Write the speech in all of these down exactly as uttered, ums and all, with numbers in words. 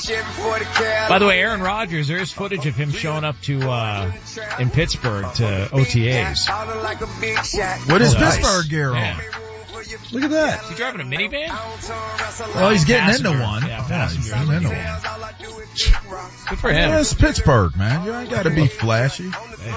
By the way, Aaron Rodgers, there is footage of him showing up to, uh, in Pittsburgh to O T As. What is Oh, Pittsburgh nice. gear on? Yeah. Look at that. Is he driving a minivan? Well, he's getting Passenger. into one. Yeah, Yeah, he's passenger. getting into one. Good for him. Yeah, it's Pittsburgh, man. You ain't got to be flashy.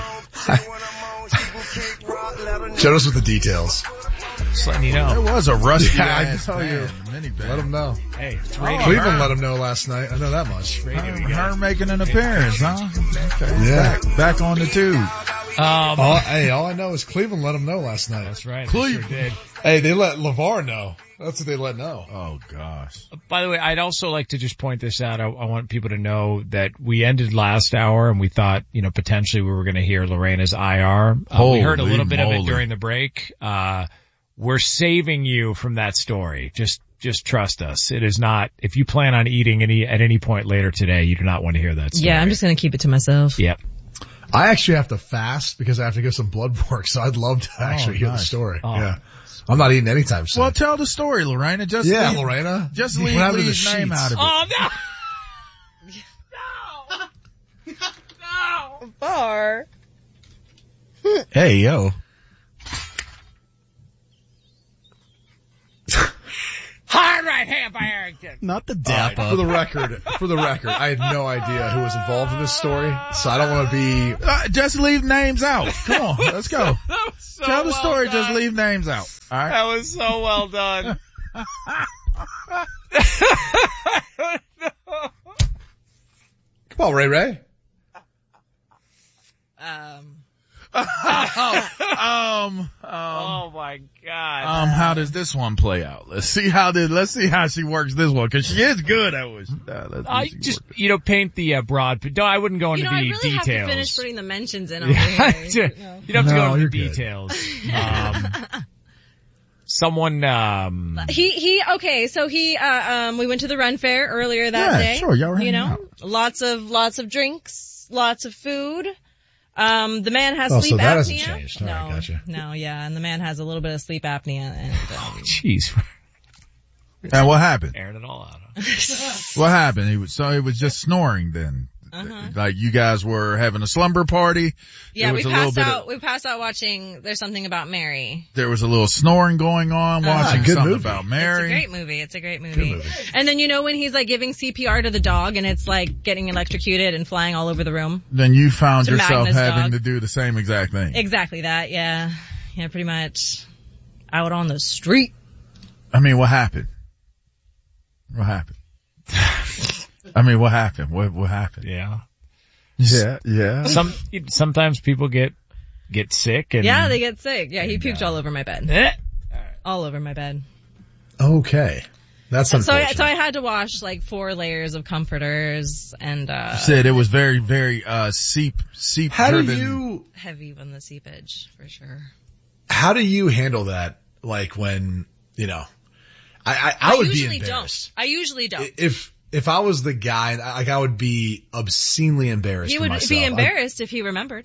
Jonas with the details. Just letting you There know. was a rusty Yeah, I ass tell van, you. minivan. Let him know. Hey, it's Oh, radio. Cleveland her- let him know last night. I know that much. radio Her, you guys. her making an appearance, huh? Okay. Yeah. Back, back on the tube. Um, All, hey, all I know is Cleveland let him know last night. that's right. they Cleveland. Sure did. Hey, they let LeVar know. That's what they let know. Oh, gosh. By the way, I'd also like to just point this out. I, I want people to know that we ended last hour and we thought, you know, potentially we were going to hear Lorena's I R. Uh, we heard a Holy little bit of it moly. during the break. Uh, we're saving you from that story. Just, just trust us. It is not, if you plan on eating any, at any point later today, you do not want to hear that story. Yeah, I'm just going to keep it to myself. Yep. I actually have to fast because I have to give some blood work, so I'd love to actually hear the nice. story. Oh. Yeah. I'm not eating anytime soon. Well, tell the story, Lorena. Just yeah, leave, Lorena. Just What leave happened to the Lee's name sheets? out of it. Oh, no! No! Bar. Hey, yo. Hard right hand by Arrington. Not the All dap right, up. for the record, for the record, I had no idea who was involved in this story, so I don't want to be. Uh, just leave names out. Come on, let's go. That was so Tell the well story, done. just leave names out. All right? That was so well done. Come on, Ray Ray. Um, um, um, Oh my God. um, how does this one play out? Let's see how this, let's see how she works this one, cause she is good at what she does. Let's see I she just, works. you know, paint the uh, broad, no, I wouldn't go you into know, I the really details. have to finish putting the mentions in over Yeah, here. you you know. don't have to No, go into you're the good. details. Um, someone, um, He, he, okay, so he, uh, um, we went to the Ren Fair earlier that Yeah, day. sure, y'all were You hanging know, out. lots of, lots of drinks, lots of food. Um, the man has Oh, sleep so that apnea. hasn't changed. All no, right, gotcha. no, yeah, and the man has a little bit of sleep apnea and, um, jeez, And what happened? airing it all out. Huh? What happened? He was, so it was just snoring then. Uh-huh. Like you guys were having a slumber party. yeah, There we was a little passed bit out, of, we passed out watching There's Something About Mary. there was a little snoring going on, Uh-huh. watching Good something movie. about It's a Mary. great movie. It's a great movie. movie. And then you know when he's like giving C P R to the dog and it's like getting electrocuted and flying all over the room? Then you found To yourself Magnus having dog. to do the same exact thing. Exactly that, yeah. Yeah, pretty much. Out on the street. I mean, what happened? What happened? I mean, what happened? What, what happened? Yeah. Yeah, yeah. Some, sometimes people get, get sick and. Yeah, they get sick. Yeah, he puked all over my bed. Eh. All over my bed. Okay. That's So I, unfortunate. so I had to wash like four layers of comforters and, uh, Said it was very, very, uh, seep, seep How do driven. you, heavy on the seepage for sure. how do you handle that? Like when, you know, I, I, I would be usually embarrassed. don't. I usually don't. If, if I was the guy, like I would be obscenely embarrassed He for would myself. be I- embarrassed if he remembered.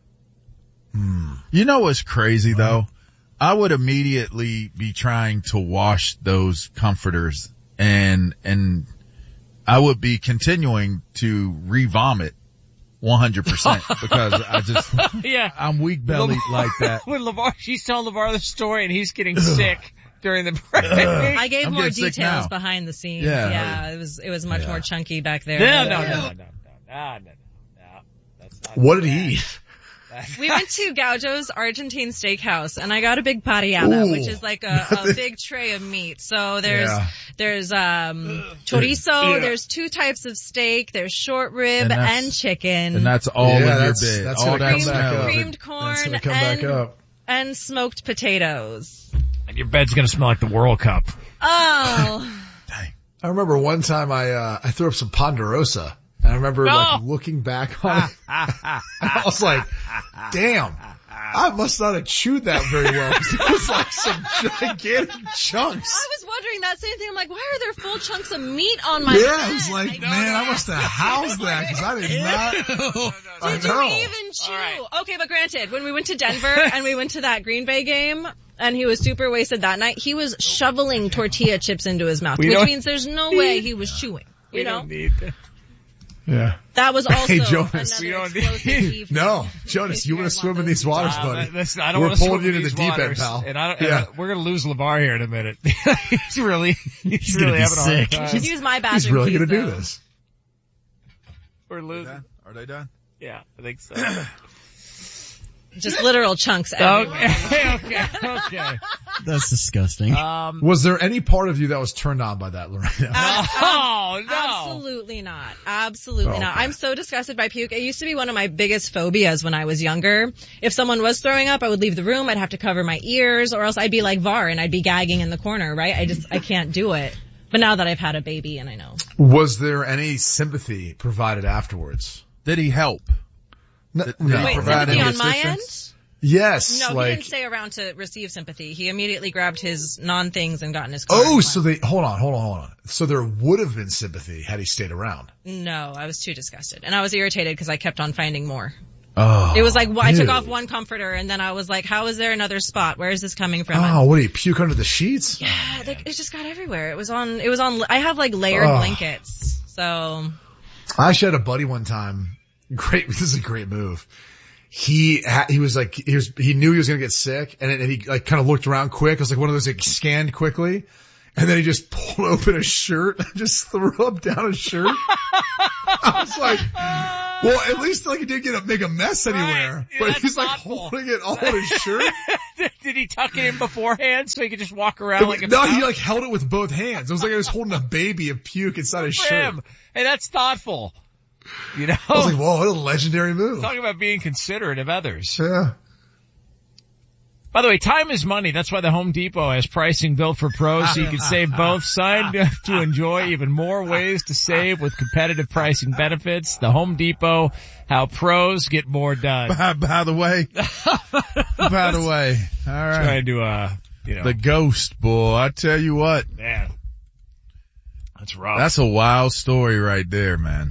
You know what's crazy though? I would immediately be trying to wash those comforters and, and I would be continuing to re-vomit one hundred percent because I just, Yeah. I'm weak bellied like that. When LeVar, she's telling LeVar the story and he's getting sick during the break. I gave I'm more getting sick details now. behind the scenes. Yeah. Yeah, it was, it was much Yeah. more chunky back there. No, But, no, uh, no, no, no, no, no, no, no. That's not What did he eat? We went to Gaucho's Argentine Steakhouse and I got a big parrillada, Ooh. which is like a, a big tray of meat. So there's, Yeah. there's, um, chorizo, Yeah. there's two types of steak, there's short rib And and, that's- chicken. And that's all Yeah, in your that's- bed. that's all gonna that come creamed, back smell. up. creamed That's corn gonna come and, back up. and smoked potatoes. And your bed's gonna smell like the World Cup. Oh. I remember one time I, uh, I threw up some Ponderosa. And I remember like No. looking back on it. I was like, damn, I must not have chewed that very well. 'Cause it was like some gigantic chunks. I was wondering that same thing. I'm like, why are there full chunks of meat on my Yeah, bed? I was like, I man, I must have housed that because I did not. I Did you know. even chew? All right. Okay, but granted, when we went to Denver and we went to that Green Bay game and he was super wasted that night, he was shoveling tortilla chips into his mouth, We which don't- means there's no way he was chewing. We you know, don't need that. Yeah. that was also Hey, Jonas. another We don't explosive need- evening. No, Jonas, you want to swim in these waters, Uh, buddy? listen, I don't We're want to pulling swim you in into these the deep end, waters, pal. And, I, and Yeah. I, we're gonna lose LeVar here in a minute. he's really, he's, He's really gonna be having a hard sick. time. Just use my bathroom. He's really keys, going to do though. this. We're Are they losing. done? Are they done? Yeah, I think so. Just literal chunks everywhere. okay, okay, okay. That's disgusting. Um, Was there any part of you that was turned on by that, Lorena? oh no. Absolutely not. Absolutely Oh, not. okay. I'm so disgusted by puke. It used to be one of my biggest phobias when I was younger. If someone was throwing up, I would leave the room. I'd have to cover my ears, or else I'd be like Var and I'd be gagging in the corner, right? I just, I can't do it. But now that I've had a baby and I know. Was there any sympathy provided afterwards? Did he help? No. Did- no. did he Wait, provide sympathy any on my end? assistance? Yes. No, like, he didn't stay around to receive sympathy. He immediately grabbed his non-things and got in his car. oh, and so left. they, hold on, hold on, hold on. So there would have been sympathy had he stayed around. No, I was too disgusted. And I was irritated because I kept on finding more. Oh. It was like, well, I took ew. off one comforter and then I was like, how is there another spot? Where is this coming from? Oh, what do you puke under the sheets? Yeah, like, it just got everywhere. It was on, it was on, I have like layered Ugh. blankets. So, I actually had a buddy one time. Great. This is a great move. He ha- he was like, he was, he knew he was going to get sick and, and he like kind of looked around quick. It was like one of those like scanned quickly. And then he just pulled open a shirt and just threw up down his shirt. I was like, well, at least like he didn't get a, make a mess anywhere, Right. Yeah, but that's he's like thoughtful. holding it all on his shirt. Did he tuck it in beforehand so he could just walk around like a no, he mouse? like held it with both hands. It was like I was holding a baby of puke inside his For shirt. him. Hey, that's thoughtful. You know? I was like, whoa, what a legendary move. Talking about being considerate of others. Yeah. By the way, time is money. That's why the Home Depot has pricing built for pros so you can save both. Sign up to enjoy even more ways to save with competitive pricing benefits. The Home Depot, how pros get more done. By, by the way, by the way, all right. Trying to, uh, you know, The ghost, boy. I tell you what, man, that's rough. that's a wild story right there, man.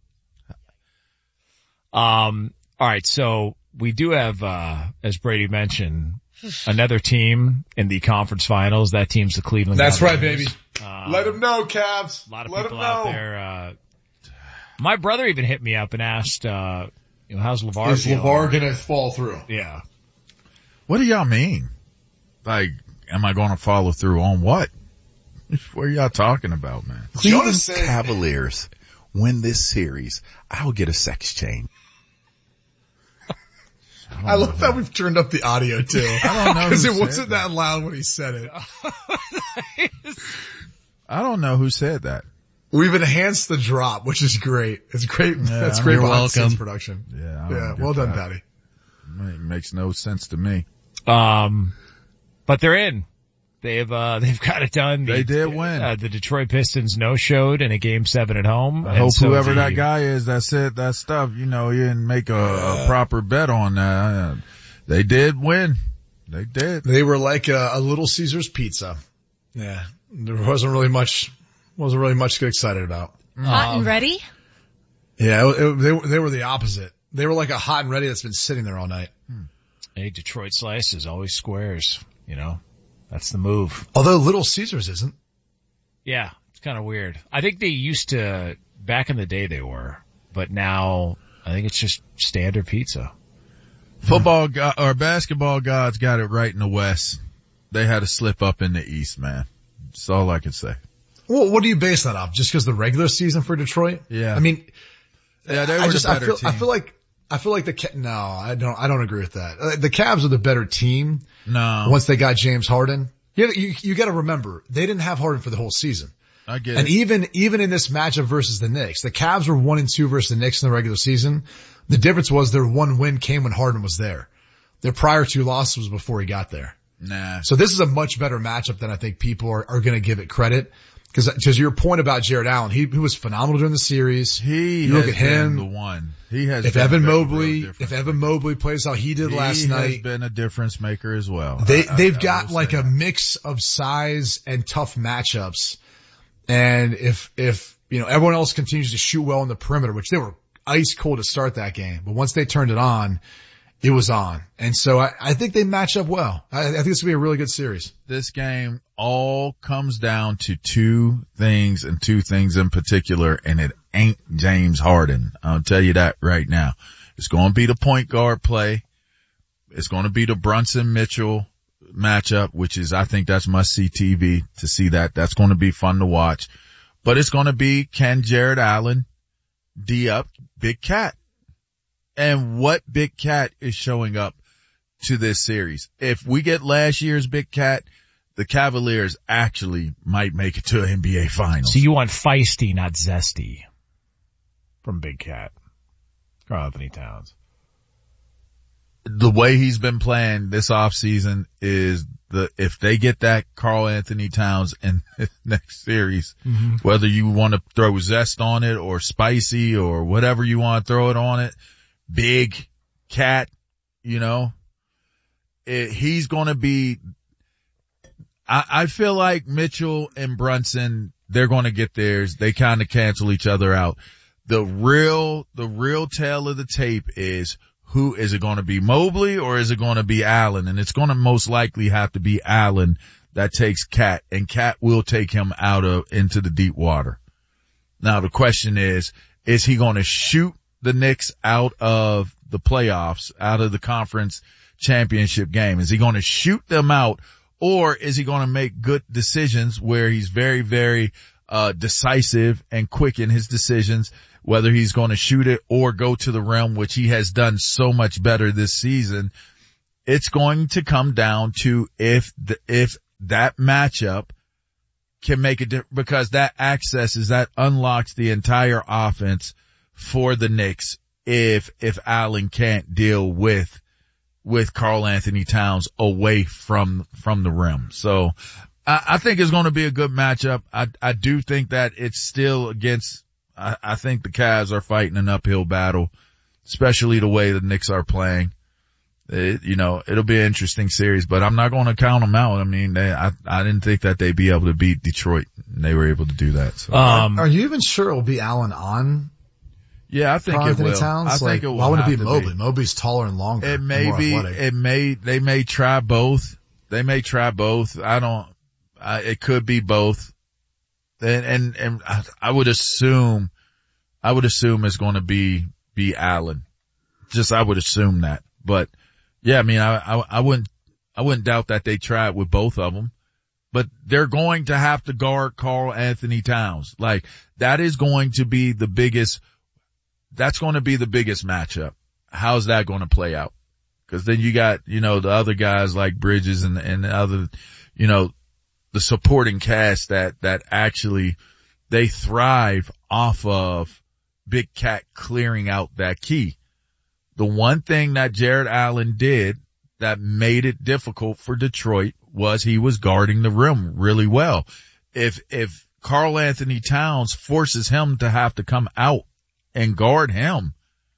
Um, all right. So we do have, uh, as Brady mentioned, another team in the conference finals. That team's the Cleveland That's right, Cavaliers. baby. Um, Let him know, Cavs. A lot of Let people him out know. there. Uh, my brother even hit me up and asked, uh, you know, how's LeVar? Is feeling? LeVar gonna fall through? Yeah. What do y'all mean? Like, am I going to follow through on what? What are y'all talking about, man? Cleveland Jonas said- Cavaliers win this series, I'll get a sex change. I love that we've turned up the audio too. I don't know Because who it said wasn't that. that loud when he said it. I don't know who said that. We've enhanced the drop, which is great. It's great. That's I great mean, behind the welcome. scenes production. Yeah. I don't Yeah. get Well done, that. Patty. It makes no sense to me. Um, but they're in. They've, uh, they've got it done. The, They did win. Uh, the Detroit Pistons no-showed in a game seven at home. I and hope so whoever the- that guy is that said that stuff, you know, he didn't make a, a proper bet on that. They did win. They did. They were like a, a Little Caesar's pizza. Yeah. There wasn't really much, wasn't really much to get excited about. hot and ready? Yeah. It, it, they, they were the opposite. They were like a hot and ready that's been sitting there all night. Hey, Detroit slice is always squares, you know. That's the move. Although Little Caesar's isn't. Yeah, it's kind of weird. I think they used to, back in the day they were, but now I think it's just standard pizza. Football go- or basketball gods got it right in the West. They had to slip up in the East, man. That's all I can say. Well, what do you base that off? Just because the regular season for Detroit? Yeah. I mean, Yeah, they were I just, the I better feel, team. I feel like, I feel like the, Ca- no, I don't, I don't agree with that. Uh, The Cavs are the better team no, once they got James Harden. You, you, you gotta remember, they didn't have Harden for the whole season. I get And it. even, even in this matchup versus the Knicks, the Cavs were one and two versus the Knicks in the regular season. The difference was their one win came when Harden was there. Their prior two losses was before he got there. Nah. So this is a much better matchup than I think people are, are going to give it credit. Cause, to your point about Jared Allen, he, he was phenomenal during the series. He You look has at him. been the one. He has If been Evan a real Mobley, difference if Evan Mobley plays how he did he last has night, been a difference maker as well. they, I- I- they've I got will like say a that. mix of size and tough matchups. And if, if, you know, everyone else continues to shoot well in the perimeter, which they were ice cold to start that game, but once they turned it on, it was on. And so I, I think they match up well. I, I think this will be a really good series. This game all comes down to two things and two things in particular, and it ain't James Harden. I'll tell you that right now. It's going to be the point guard play. It's going to be the Brunson Mitchell matchup, which is, I think that's must see T V to see that. That's going to be fun to watch. But it's going to be, can Jared Allen D up Big Cat? And what Big Cat is showing up to this series. If we get last year's Big Cat, the Cavaliers actually might make it to an N B A Finals. So you want feisty, not zesty from Big Cat. Karl Anthony Towns. The way he's been playing this offseason is the, if they get that Karl Anthony Towns in the next series, mm-hmm. whether you want to throw zest on it or spicy or whatever you want to throw it on it, Big Cat, you know, it, he's going to be, I, I feel like Mitchell and Brunson, they're going to get theirs. They kind of cancel each other out. The real, the real tale of the tape is, who is it going to be, Mobley or is it going to be Allen? And it's going to most likely have to be Allen that takes Cat, and Cat will take him out of, into the deep water. Now the question is, is he going to shoot the Knicks out of the playoffs, out of the conference championship game? Is he going to shoot them out, or is he going to make good decisions where he's very, very, uh, decisive and quick in his decisions, whether he's going to shoot it or go to the rim, which he has done so much better this season? It's going to come down to if the, if that matchup can make a difference, because that accesses, that unlocks the entire offense for the Knicks if, if Allen can't deal with, with Karl Anthony Towns away from, from the rim. So I, I think it's going to be a good matchup. I, I do think that it's still against, I, I think the Cavs are fighting an uphill battle, especially the way the Knicks are playing. It, you know, it'll be an interesting series, but I'm not going to count them out. I mean, they, I, I didn't think that they'd be able to beat Detroit, and they were able to do that. So, um, are, are you even sure it will be Allen on? Yeah, I think Karl it Anthony will. Towns? I like, think it will. Why would it be have to Mobley? be. Mobley's taller and longer. It may and more be, athletic. it may, they may try both. They may try both. I don't, I, it could be both. And, and, and I, I would assume, I would assume it's going to be, be Allen. Just, I would assume that. But yeah, I mean, I, I, I wouldn't, I wouldn't doubt that they try it with both of them, but they're going to have to guard Karl Anthony Towns. Like, that is going to be the biggest, that's going to be the biggest matchup. How's that going to play out? Cause then you got, you know, the other guys like Bridges and, and the other, you know, the supporting cast that, that actually, they thrive off of Big Cat clearing out that key. The one thing that Jared Allen did that made it difficult for Detroit was he was guarding the rim really well. If, if Karl Anthony Towns forces him to have to come out and guard him,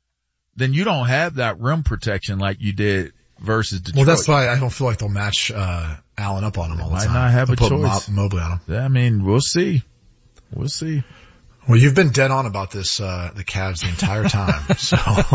then you don't have that rim protection like you did versus Detroit. Well, that's why I don't feel like they'll match, uh, Allen up on him all the Might time. not have they'll a put choice. Mo- Mobley on him. Yeah, I mean, we'll see. We'll see. Well, you've been dead on about this, uh, the Cavs the entire time, so.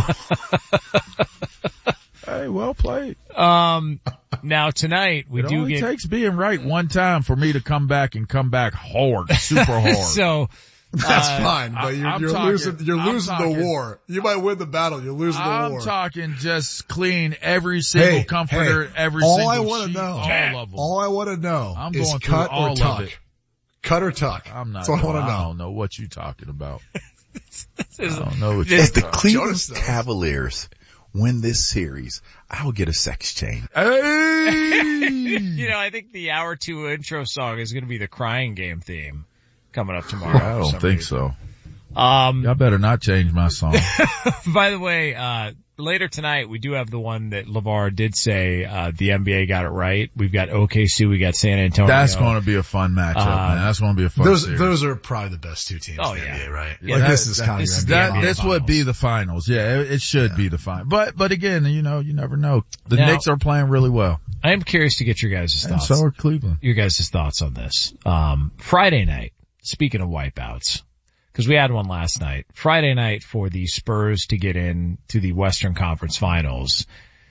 Hey, well played. Um, now tonight we it do only get. It takes being right one time for me to come back and come back hard, super hard. So that's uh, fine, but you're, I'm you're talking, losing. You're I'm losing talking, the war. You might win the battle. You're losing the I'm war. I'm talking just clean every single hey, comforter, hey, every all single I wanna sheet, know, all of them. All I want to know I'm is going cut through all or of tuck. it. Cut or tuck. I'm not. That's all I want to I know. don't know what you're talking about. I don't know what If the you're Cleveland Jonas knows. Cavaliers win this series, I'll get a sex change. Hey! You know, I think the hour two intro song is going to be the Crying Game theme coming up tomorrow. I don't think so. Um, Y'all better not change my song. by the way, uh, later tonight we do have the one that LeVar did say, uh, the N B A got it right. We've got O K C, we got San Antonio. That's going to be a fun matchup, Um, man. That's going to be a fun Those series. those are probably the best two teams Oh, in the yeah. N B A, right? Yeah, like that- this is that- kind this of is your that- N B A This finals. would be the finals. Yeah, it, it should Yeah. be the final. But, but again, you know, you never know. The Now- Knicks are playing really well. I am curious to get your guys' And thoughts. so are Cleveland. Your guys' thoughts on this. Um, Friday night, speaking of wipeouts, because we had one last night. Friday night for the Spurs to get in to the Western Conference Finals.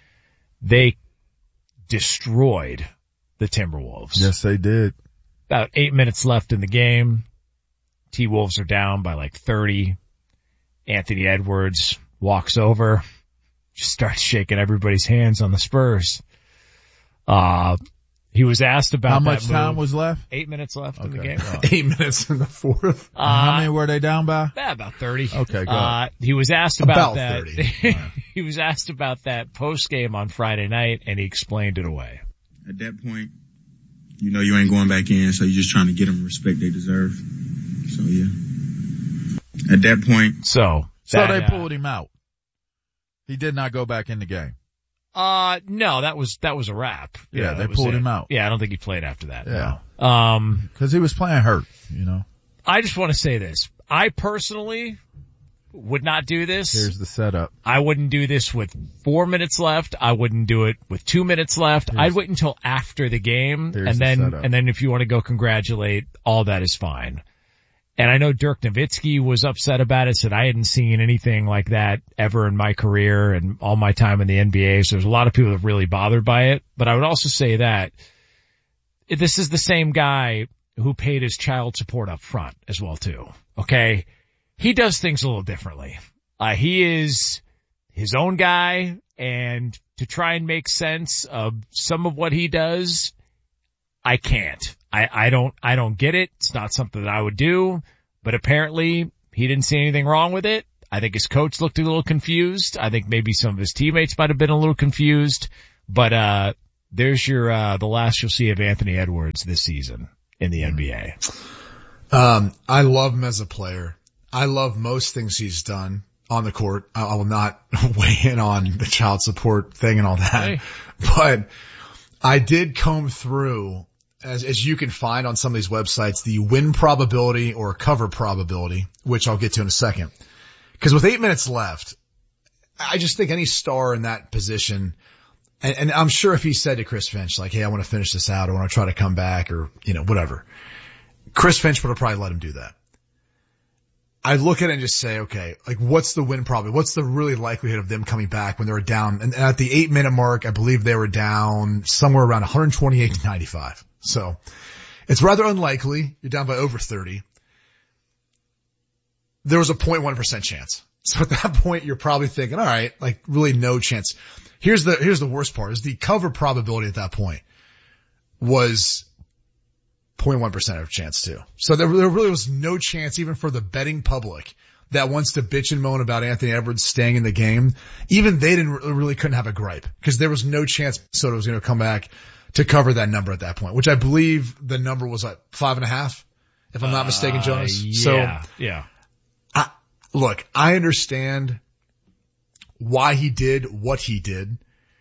they destroyed the Timberwolves. Yes, they did. About eight minutes left in the game. T-Wolves are down by like thirty. Anthony Edwards walks over, just starts shaking everybody's hands on the Spurs. Uh, he was asked about how that much move. time was left? Eight minutes left okay. in the game. Eight minutes in the fourth. Uh, how many were they down by? Yeah, about thirty. Okay, go uh, he was asked about, about that. thirty. Right. He was asked about that post game on Friday night, and he explained it away. At that point, you know you ain't going back in, so you're just trying to get them the respect they deserve. So yeah. At that point. So. So that, they uh, pulled him out. He did not go back in the game. Uh, no, that was, that was a wrap. Yeah, that they was pulled it. him out. Yeah, I don't think he played after that. Yeah. No. Um, Cause he was playing hurt, you know. I just want to say this. I personally would not do this. Here's the setup. I wouldn't do this with four minutes left. I wouldn't do it with two minutes left. Here's, I'd wait until after the game, Here's and the then, setup. and then if you want to go congratulate, all that is fine. And I know Dirk Nowitzki was upset about it, said I hadn't seen anything like that ever in my career and all my time in the N B A. So there's a lot of people that are really bothered by it. But I would also say that this is the same guy who paid his child support up front as well too. Okay. He does things a little differently. Uh, he is his own guy, and to try and make sense of some of what he does, I can't. I, I don't, I don't get it. It's not something that I would do, but apparently he didn't see anything wrong with it. I think his coach looked a little confused. I think maybe some of his teammates might have been a little confused, but, uh, there's your, uh, the last you'll see of Anthony Edwards this season in the N B A. Um, I love him as a player. I love most things he's done on the court. I, I will not weigh in on the child support thing and all that, Hey. but I did comb through, as, as you can find on some of these websites, the win probability or cover probability, which I'll get to in a second. Cause with eight minutes left, I just think any star in that position, and, and I'm sure if he said to Chris Finch, like, hey, I want to finish this out, or I want to try to come back, or, you know, whatever, Chris Finch would have probably let him do that. I look at it and just say, okay, like what's the win probability? What's the really likelihood of them coming back when they were down? And at the eight minute mark, I believe they were down somewhere around one twenty-eight to ninety-five. So it's rather unlikely. You're down by over thirty. There was a zero point one percent chance. So at that point, you're probably thinking, all right, like really no chance. Here's the, here's the worst part is the cover probability at that point was zero point one percent of a chance too. So there, there really was no chance even for the betting public that wants to bitch and moan about Anthony Edwards staying in the game. Even they didn't really couldn't have a gripe because there was no chance Minnesota was going to come back to cover that number at that point, which I believe the number was like five and a half, if I'm not mistaken, Jonas. Uh, so yeah, yeah. I, look, I understand why he did what he did.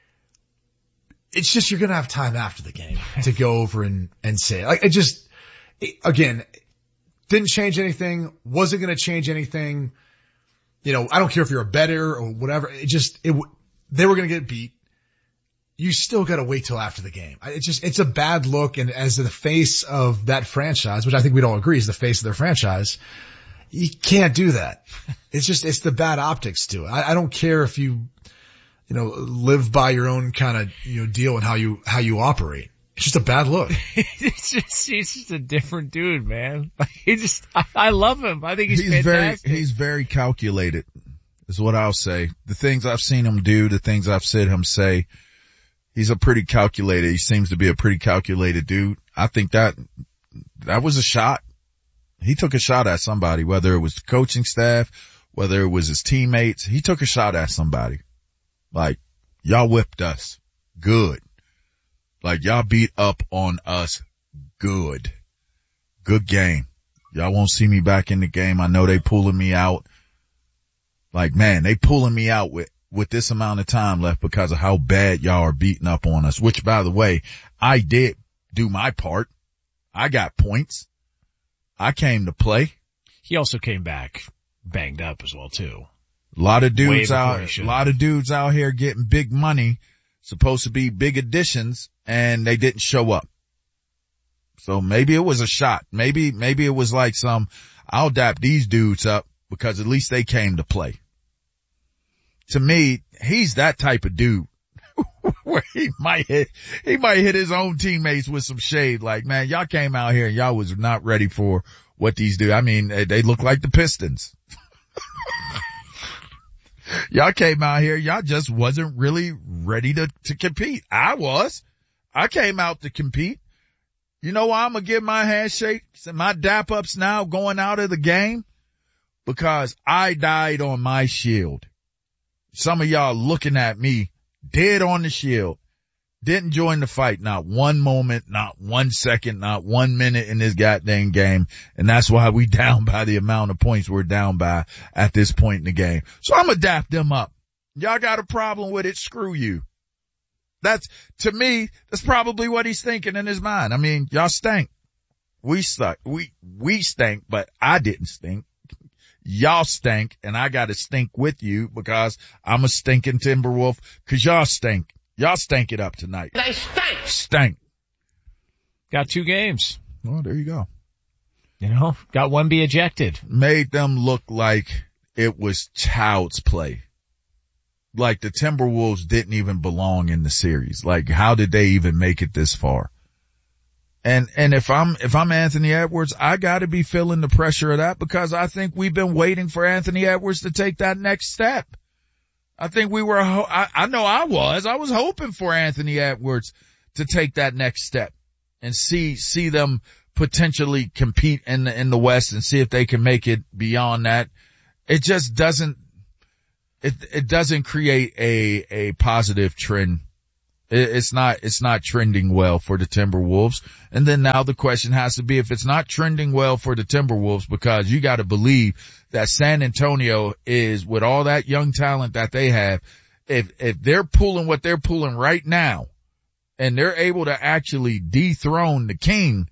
It's just you're going to have time after the game to go over and, and say it. Like, it just, it, again, didn't change anything, wasn't going to change anything. You know, I don't care if you're a bettor or whatever. It just, it, they were going to get beat. You still got to wait till after the game. It's just, it's a bad look. And as the face of that franchise, which I think we'd all agree is the face of their franchise, you can't do that. It's just, it's the bad optics to it. I, I don't care if you, you know, live by your own kind of, you know, deal and how you, how you operate. It's just a bad look. It's just, he's just a different dude, man. He just, I, I love him. I think he's, he's fantastic. very, he's very calculated is what I'll say. The things I've seen him do, the things I've said him say, he's a pretty calculated, he seems to be a pretty calculated dude. I think that, that was a shot. He took a shot at somebody, whether it was the coaching staff, whether it was his teammates. He took a shot at somebody. Like, y'all whipped us. Good. Like, y'all beat up on us. Good. Good game. Y'all won't see me back in the game. I know they pulling me out. Like, man, they pulling me out with, with this amount of time left because of how bad y'all are beating up on us, which, by the way, I did do my part. I got points. I came to play. He also came back banged up as well too. A lot of dudes Way out, before he should. a lot of dudes out here getting big money, supposed to be big additions, and they didn't show up. So maybe it was a shot. Maybe, maybe it was like some, I'll dap these dudes up because at least they came to play. To me, he's that type of dude where he might hit, he might hit his own teammates with some shade. Like, man, y'all came out here and y'all was not ready for what these do. I mean, they look like the Pistons. Y'all came out here, y'all just wasn't really ready to, to compete. I was. I came out to compete. You know why I'm gonna give my handshakes and my dap ups now going out of the game? Because I died on my shield. Some of y'all looking at me dead on the shield. Didn't join the fight, not one moment, not one second, not one minute in this goddamn game. And that's why we down by the amount of points we're down by at this point in the game. So I'm gonna dap them up. Y'all got a problem with it? Screw you. That's, to me, that's probably what he's thinking in his mind. I mean, y'all stank. We suck. We, we stank, but I didn't stink. Y'all stank, and I gotta stink with you because I'm a stinking Timberwolf, cause y'all stink. Y'all stank it up tonight. They stink. Stank. Got two games. Well, there you go. You know, got one be ejected. Made them look like it was child's play. Like the Timberwolves didn't even belong in the series. Like, how did they even make it this far? And, and if I'm, if I'm Anthony Edwards, I gotta be feeling the pressure of that because I think we've been waiting for Anthony Edwards to take that next step. I think we were, ho- I, I know I was, I was hoping for Anthony Edwards to take that next step and see, see them potentially compete in the, in the West and see if they can make it beyond that. It just doesn't, it, it doesn't create a, a positive trend. It, it's not, it's not trending well for the Timberwolves. And then now the question has to be if it's not trending well for the Timberwolves, because you got to believe that San Antonio is, with all that young talent that they have, if, if they're pulling what they're pulling right now and they're able to actually dethrone the king,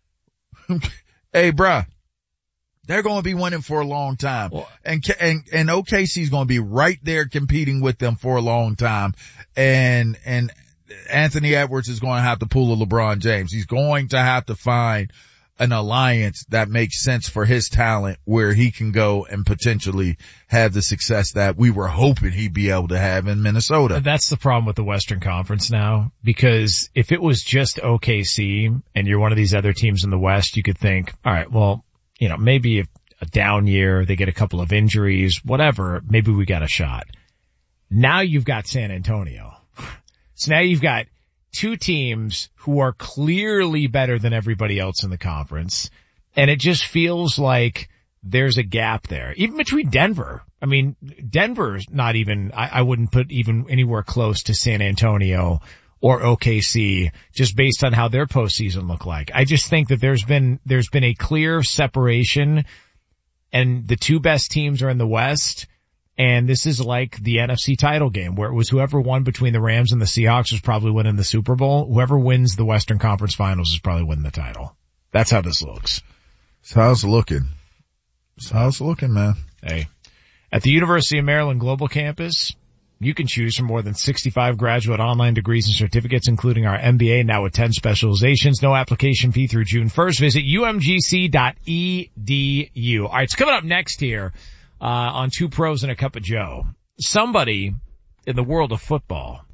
hey, bruh, they're going to be winning for a long time. Well, and, and, and O K C's going to be right there competing with them for a long time. And, and Anthony Edwards is going to have to pull a LeBron James. He's going to have to find an alliance that makes sense for his talent where he can go and potentially have the success that we were hoping he'd be able to have in Minnesota. That's the problem with the Western Conference now, because if it was just O K C and you're one of these other teams in the West, you could think, all right, well, you know, maybe if a down year, they get a couple of injuries, whatever, maybe we got a shot. Now you've got San Antonio. So now you've got two teams who are clearly better than everybody else in the conference. And it just feels like there's a gap there, even between Denver. I mean, Denver's not even, I, I wouldn't put even anywhere close to San Antonio or O K C just based on how their postseason look like. I just think that there's been, there's been a clear separation and the two best teams are in the West. And this is like the N F C title game where it was whoever won between the Rams and the Seahawks was probably winning the Super Bowl. Whoever wins the Western Conference Finals is probably winning the title. That's how this looks. That's how it's looking. That's how it's looking, man. Hey, at the University of Maryland Global Campus, you can choose from more than sixty-five graduate online degrees and certificates, including our M B A, now with ten specializations. No application fee through June first. Visit U M G C dot E D U. All right, it's coming up next here. Uh, on Two Pros and a Cup of Joe. Somebody in the world of football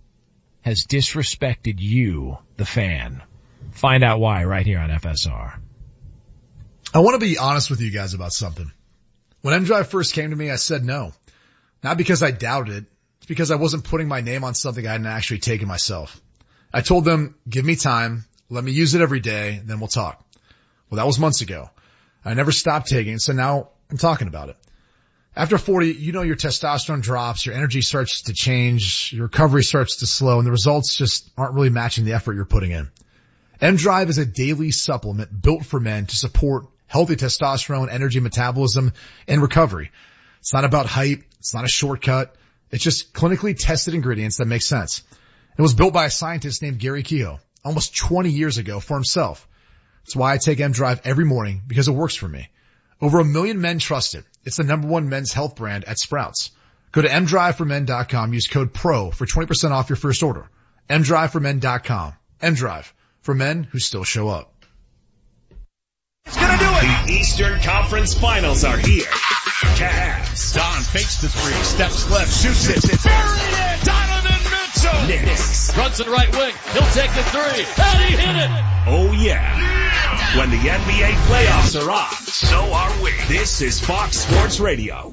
has disrespected you, the fan. Find out why right here on F S R. I want to be honest with you guys about something. When M-Drive first came to me, I said no. Not because I doubted it. It's because I wasn't putting my name on something I hadn't actually taken myself. I told them, give me time, let me use it every day, then we'll talk. Well, that was months ago. I never stopped taking it, so now I'm talking about it. After forty, you know your testosterone drops, your energy starts to change, your recovery starts to slow, and the results just aren't really matching the effort you're putting in. M-Drive is a daily supplement built for men to support healthy testosterone, energy metabolism, and recovery. It's not about hype. It's not a shortcut. It's just clinically tested ingredients that make sense. It was built by a scientist named Gary Kehoe almost twenty years ago for himself. That's why I take M-Drive every morning, because it works for me. Over a million men trust it. It's the number one men's health brand at Sprouts. Go to M drive for men dot com. Use code PRO for twenty percent off your first order. M drive for men dot com. M-Drive, for men who still show up. It's gonna do it! The Eastern Conference Finals are here. Cavs. Don fakes the three, steps left, shoots it. It's buried it! Donovan Mitchell! So Knicks. Runs to the right wing. He'll take the three. And he hit it. Oh yeah. When the N B A playoffs are on, so are we. This is Fox Sports Radio.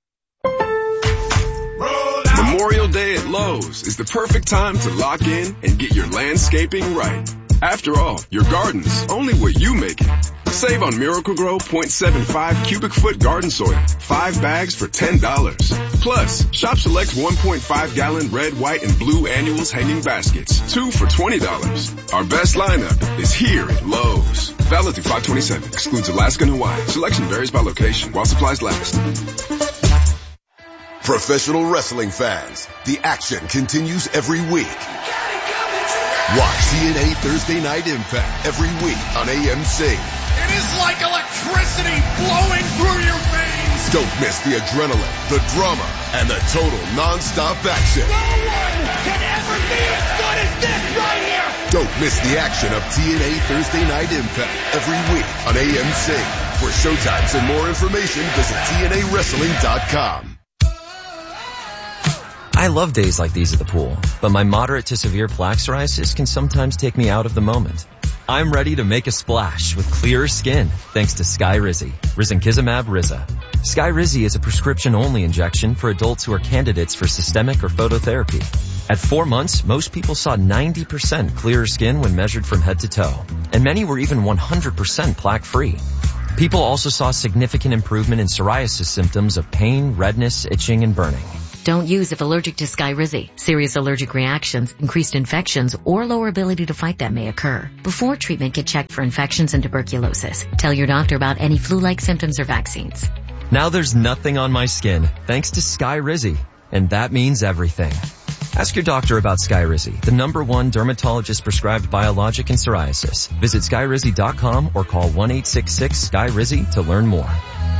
Memorial Day at Lowe's is the perfect time to lock in and get your landscaping right. After all, your garden's only what you make it. Save on Miracle-Gro point seven five cubic foot garden soil. Five bags for ten dollars. Plus, shop select one point five gallon red, white, and blue annuals hanging baskets. Two for twenty dollars. Our best lineup is here at Lowe's. Valid through five twenty-seven. Excludes Alaska and Hawaii. Selection varies by location while supplies last. Professional wrestling fans, the action continues every week. Watch T N A Thursday Night Impact every week on A M C. It is like electricity flowing through your veins. Don't miss the adrenaline, the drama, and the total non-stop action. No one can ever be as good as this right here. Don't miss the action of T N A Thursday Night Impact every week on A M C. For showtimes and more information, visit T N A wrestling dot com. I love days like these at the pool, but my moderate to severe plaque psoriasis can sometimes take me out of the moment. I'm ready to make a splash with clearer skin thanks to Skyrizi, Risankizumab Riza. Skyrizi is a prescription-only injection for adults who are candidates for systemic or phototherapy. At four months, most people saw ninety percent clearer skin when measured from head to toe, and many were even one hundred percent plaque-free. People also saw significant improvement in psoriasis symptoms of pain, redness, itching, and burning. Don't use if allergic to Skyrizi. Serious allergic reactions, increased infections, or lower ability to fight them may occur. Before treatment, get checked for infections and tuberculosis. Tell your doctor about any flu-like symptoms or vaccines. Now there's nothing on my skin thanks to Skyrizi, and that means everything. Ask your doctor about Skyrizi, the number one dermatologist-prescribed biologic in psoriasis. Visit Skyrizi dot com or call one eight six six S K Y R I Z Y to learn more.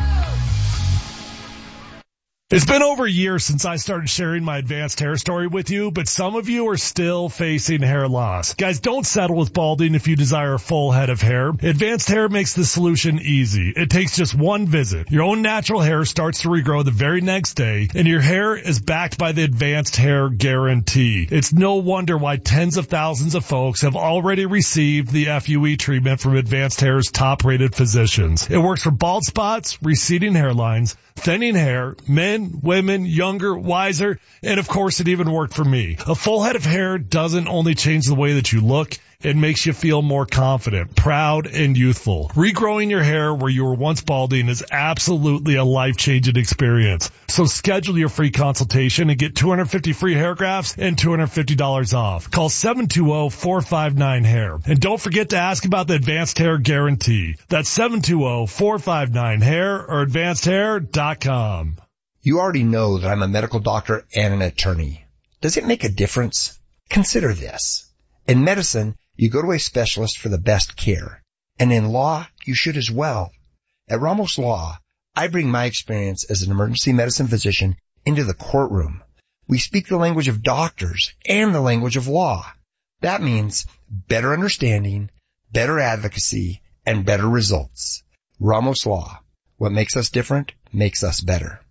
It's been over a year since I started sharing my advanced hair story with you, but some of you are still facing hair loss. Guys, don't settle with balding if you desire a full head of hair. Advanced Hair makes the solution easy. It takes just one visit. Your own natural hair starts to regrow the very next day, and your hair is backed by the Advanced Hair Guarantee. It's no wonder why tens of thousands of folks have already received the F U E treatment from Advanced Hair's top-rated physicians. It works for bald spots, receding hairlines, thinning hair, men, women, younger, wiser, and of course it even worked for me. A full head of hair doesn't only change the way that you look, it makes you feel more confident, proud, and youthful. Regrowing your hair where you were once balding is absolutely a life-changing experience. So schedule your free consultation and get two hundred fifty free hair grafts and two hundred fifty dollars off. Call seven two zero, four five nine, hair. And don't forget to ask about the Advanced Hair Guarantee. That's seven two zero, four five nine, hair or advanced hair dot com. You already know that I'm a medical doctor and an attorney. Does it make a difference? Consider this. In medicine, you go to a specialist for the best care. And in law, you should as well. At Ramos Law, I bring my experience as an emergency medicine physician into the courtroom. We speak the language of doctors and the language of law. That means better understanding, better advocacy, and better results. Ramos Law. What makes us different makes us better.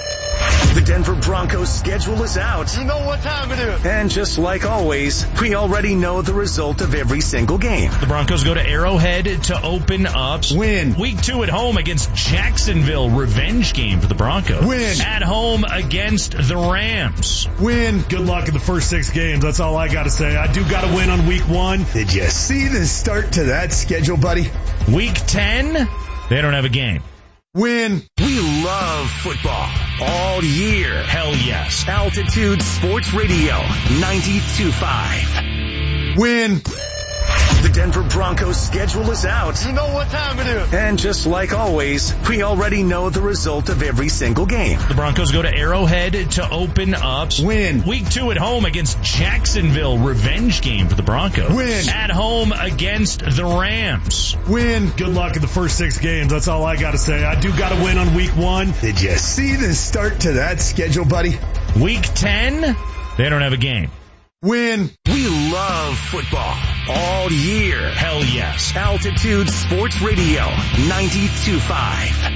The Denver Broncos schedule is out. You know what time it is. And just like always, we already know the result of every single game. The Broncos go to Arrowhead to open up. Win. Week two at home against Jacksonville. Revenge game for the Broncos. Win. At home against the Rams. Win. Good luck in the first six games. That's all I got to say. I do got to win on week one. Did you see the start to that schedule, buddy? Week ten, they don't have a game. Win. We love football all year. Hell yes. Altitude Sports Radio ninety-two point five. Win. The Denver Broncos schedule is out. You know what time it is. And just like always, we already know the result of every single game. The Broncos go to Arrowhead to open up. Win. Week two at home against Jacksonville. Revenge game for the Broncos. Win. At home against the Rams. Win. Good luck in the first six games. That's all I got to say. I do got to win on week one. Did you see the start to that schedule, buddy? Week ten, they don't have a game. Win. We love football all year. Hell yes. Altitude Sports Radio ninety-two point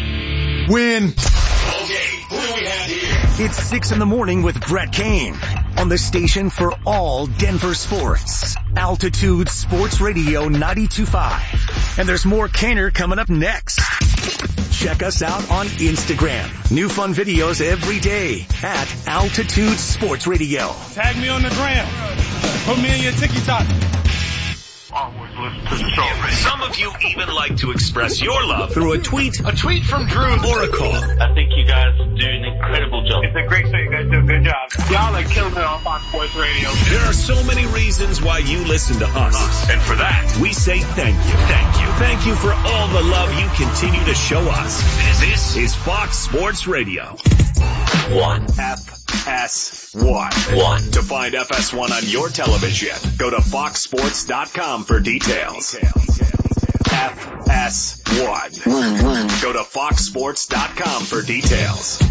five. Win. Okay, what do we have here? It's six in the morning with Brett Kane. on the station for all Denver sports. Altitude Sports Radio ninety-two point five. And there's more Kaner coming up next. Check us out on Instagram. New fun videos every day at Altitude Sports Radio. Tag me on the gram. Put me in your TikTok. Always listen to the show. Some of you even like to express your love through a tweet, a tweet from Drew, or a call. I think you guys do an incredible job. It's a great show. You guys do a good job. Y'all are killing it on Fox Sports Radio. There are so many reasons why you listen to us. And for that, we say thank you. Thank you. Thank you for all the love you continue to show us. This is Fox Sports Radio. One. F S one. One. To find F S one on your television, go to fox sports dot com for details. F S one. One, one. Go to fox sports dot com for details.